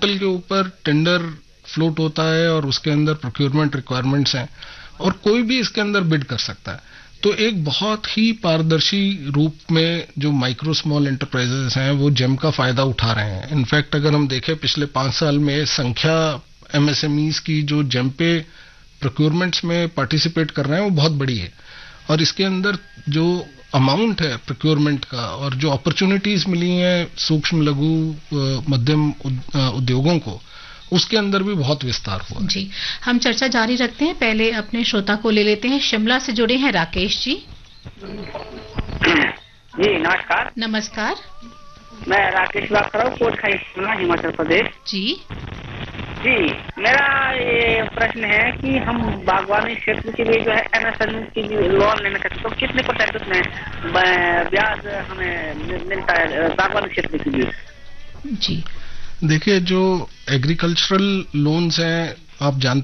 Portal के ऊपर tender float होता है और उसके अंदर प्रोक्योरमेंट रिक्वायरमेंट्स हैं और कोई भी इसके अंदर बिड कर सकता है। तो एक बहुत ही पारदर्शी रूप में जो माइक्रो स्मॉल एंटरप्राइजेस हैं वो जेम का फायदा उठा रहे हैं। इनफैक्ट अगर हम देखें पिछले 5 साल में संख्या एमएसएमईज की जो जेम पे प्रोक्योरमेंट्स में पार्टिसिपेट कर रहे हैं वो बहुत बड़ी है और इसके अंदर जो अमाउंट है प्रोक्योरमेंट का और जो अपॉर्चुनिटीज मिली हैं सूक्ष्म लघु मध्यम उद्योगों को, उसके अंदर भी बहुत विस्तार हुआ है। जी, हम चर्चा जारी रखते हैं। पहले अपने श्रोता को ले लेते हैं। शिमला से जुड़े हैं राकेश जी। जी नमस्कार। नमस्कार। मैं राकेश बात कर रहा हूँ, कोटखाई शिमला, हिमाचल प्रदेश। जी जी, मेरा ये प्रश्न है कि हम बागवानी क्षेत्र के लिए जो है एमएसएमई की लोन लेना चाहते तो कितने % उसमें ब्याज हमें मिलता है बागवानी क्षेत्र के लिए? जी, देखिए जो एग्रीकल्चरल लोन्स हैं आप जानते